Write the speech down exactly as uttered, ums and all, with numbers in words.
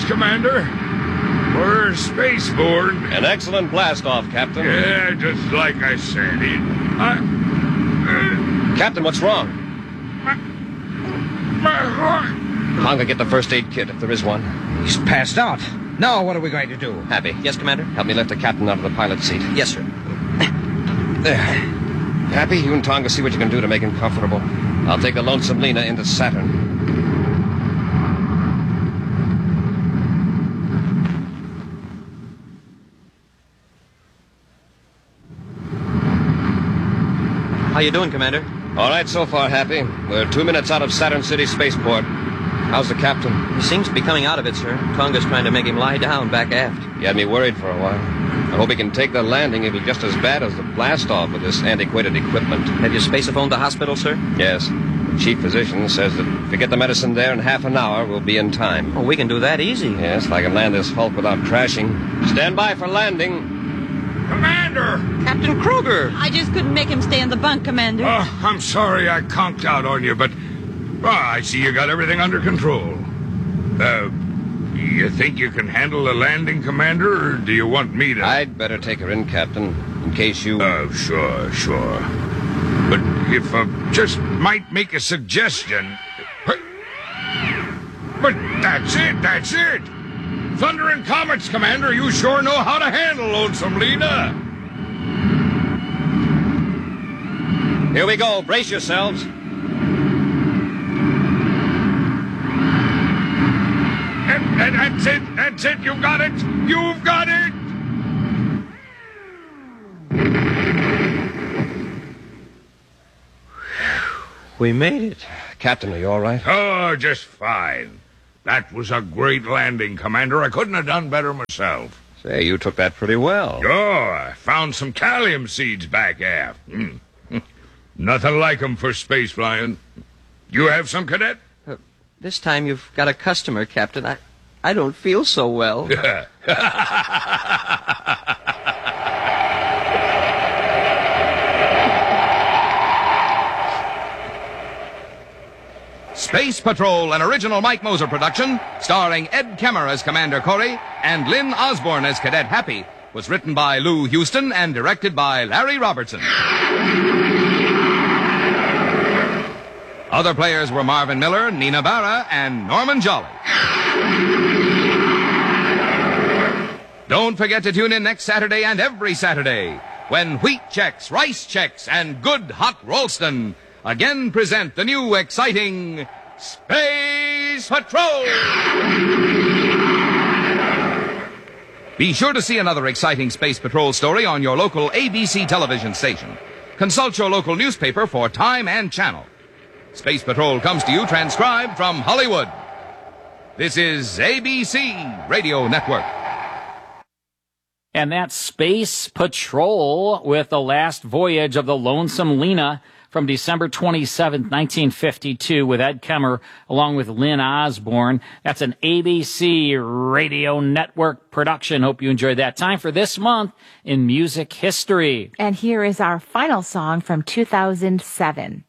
Commander. We're spaceborne. An excellent blast-off, Captain. Yeah, just like I said. It, I, uh, Captain, what's wrong? my, my heart. Tonga, get the first aid kit, if there is one. He's passed out. Now what are we going to do? Happy. Yes, Commander? Help me lift the captain out of the pilot's seat. Yes, sir. There. Happy, you and Tonga see what you can do to make him comfortable. I'll take the Lonesome Lena into Saturn. How you doing, Commander? All right so far, Happy. We're two minutes out of Saturn City Spaceport. How's the captain? He seems to be coming out of it, sir. Tonga's trying to make him lie down back aft. He had me worried for a while. I hope he can take the landing. It'll be just as bad as the blast-off with this antiquated equipment. Have you spaceophoned the hospital, sir? Yes. The chief physician says that if we get the medicine there in half an hour, we'll be in time. Oh, we can do that easy. Yes, if I can land this Hulk without crashing. Stand by for landing. Commander! Captain Kruger! I just couldn't make him stay in the bunk, Commander. Oh, I'm sorry I conked out on you, but oh, I see you got everything under control. Uh, you think you can handle the landing, Commander, or do you want me to... I'd better take her in, Captain, in case you... Oh, sure, sure. But if I just might make a suggestion... But that's it, that's it! Thunder and Comets, Commander, you sure know how to handle Lonesome Lena. Here we go. Brace yourselves. And, and that's it, that's it, you got it, you've got it! We made it. Captain, are you all right? Oh, just fine. That was a great landing, Commander. I couldn't have done better myself. Say, you took that pretty well. Oh, I found some calcium seeds back aft. Mm. Nothing like 'em for space flying. You have some, Cadet? Uh, this time you've got a customer, Captain. I, I don't feel so well. Space Patrol, an original Mike Moser production, starring Ed Kemmer as Commander Corey and Lynn Osborne as Cadet Happy, was written by Lou Houston and directed by Larry Robertson. Other players were Marvin Miller, Nina Barra, and Norman Jolly. Don't forget to tune in next Saturday and every Saturday when Wheat Chex, Rice Chex, and Good Hot Ralston again present the new exciting Space Patrol! Be sure to see another exciting Space Patrol story on your local A B C television station. Consult your local newspaper for time and channel. Space Patrol comes to you transcribed from Hollywood. This is A B C Radio Network. And that's Space Patrol with The Last Voyage of the Lonesome Lena from December twenty-seventh, nineteen fifty-two with Ed Kemmer along with Lynn Osborne. That's an A B C Radio Network production. Hope you enjoyed that. Time for this month in music history. And here is our final song from two thousand seven.